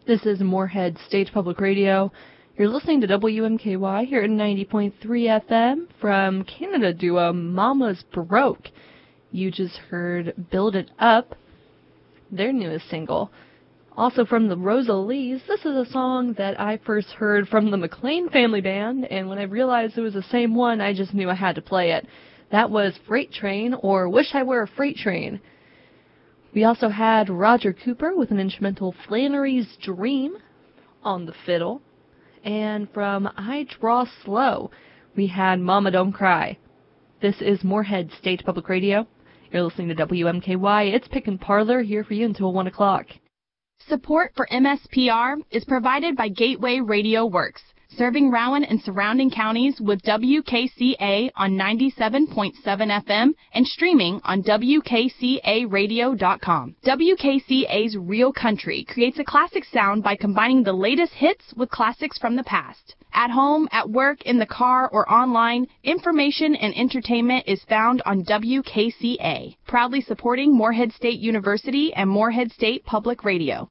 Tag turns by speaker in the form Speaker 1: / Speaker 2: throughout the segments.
Speaker 1: This is Moorhead State Public Radio. You're listening to WMKY here at 90.3 FM from Canada duo Mama's Broke. You just heard Build It Up, their newest single. Also from the Rosalees, this is a song that I first heard from the McLean Family Band, and when I realized it was the same one, I just knew I had to play it. That was Freight Train, or Wish I Were a Freight Train. We also had Roger Cooper with an instrumental Flannery's Dream on the fiddle. And from I Draw Slow, we had Mama Don't Cry. This is Moorhead State Public Radio. You're listening to WMKY. It's Pick and Parlor here for you until 1 o'clock.
Speaker 2: Support for MSPR is provided by Gateway Radio Works, serving Rowan and surrounding counties with WKCA on 97.7 FM and streaming on WKCAradio.com. WKCA's Real Country creates a classic sound by combining the latest hits with classics from the past. At home, at work, in the car, or online, information and entertainment is found on WKCA, proudly supporting Moorhead State University and Moorhead State Public Radio.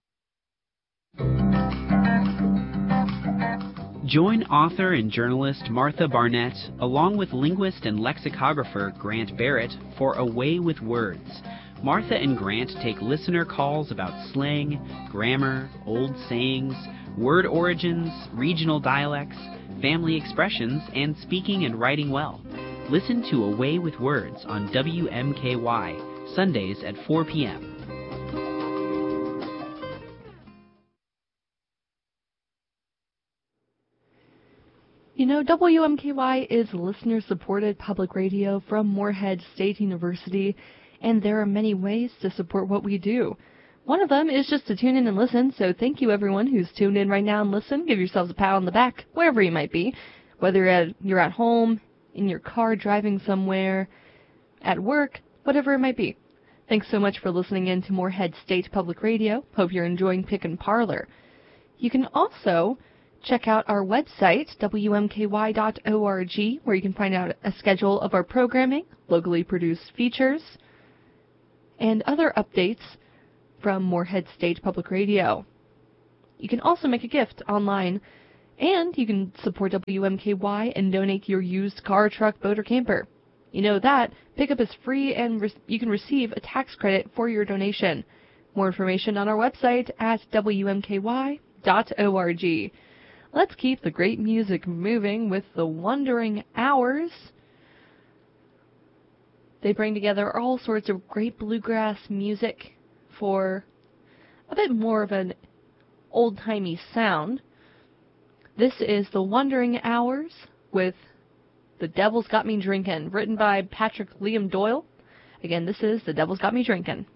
Speaker 3: Join author and journalist Martha Barnett, along with linguist and lexicographer Grant Barrett, for A Way with Words. Martha and Grant take listener calls about slang, grammar, old sayings, word origins, regional dialects, family expressions, and speaking and writing well. Listen to A Way with Words on WMKY, Sundays at 4 p.m.
Speaker 1: You know, WMKY is listener-supported public radio from Moorhead State University, and there are many ways to support what we do. One of them is just to tune in and listen, so thank you everyone who's tuned in right now and listen. Give yourselves a pat on the back, wherever you might be, whether you're at home, in your car, driving somewhere, at work, whatever it might be. Thanks so much for listening in to Moorhead State Public Radio. Hope you're enjoying Pick and Parlor. You can also check out our website, wmky.org, where you can find out a schedule of our programming, locally produced features, and other updates from Moorhead State Public Radio. You can also make a gift online, and you can support WMKY and donate your used car, truck, boat, or camper. You know that pickup is free, and you can receive a tax credit for your donation. More information on our website at wmky.org. Let's keep the great music moving with the Wandering Hours. They bring together all sorts of great bluegrass music for a bit more of an old-timey sound. This is the Wandering Hours with The Devil's Got Me Drinkin', written by Patrick Liam Doyle. Again, this is The Devil's Got Me Drinkin'.